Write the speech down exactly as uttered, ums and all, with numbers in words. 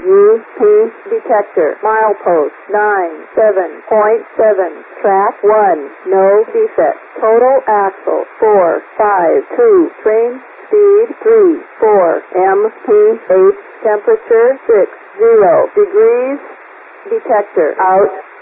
U P detector. Milepost nine seven point seven. Track one. No defect. Total axle four five two. Train speed three four. M P eight. Temperature six zero degrees. Detector out.